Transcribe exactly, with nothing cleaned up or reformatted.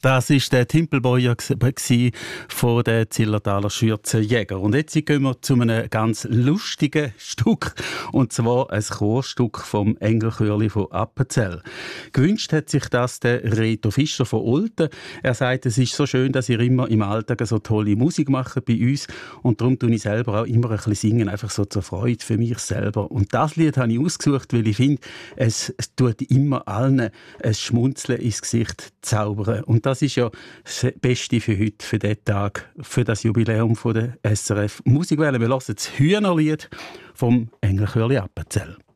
Das war der Timpelboyer von den Zillertaler Schürzenjäger. Und jetzt gehen wir zu einem ganz lustigen Stück, und zwar ein Chorstück vom Engelchörli von Appenzell. Gewünscht hat sich das der Reto Fischer von Olten. Er sagt, es ist so schön, dass ihr immer im Alltag so tolle Musik macht bei uns, und darum tue ich selber auch immer ein bisschen singen, einfach so zur Freude für mich selber. Und das Lied habe ich ausgesucht, weil ich finde, es, es tut immer allen ein Schmunzeln ins Gesicht zaubern. Und das ist ja das Beste für heute, für diesen Tag, für das Jubiläum von der S R F Musikwelle. Wir hören das Hühnerlied vom Engelchörli Appenzell.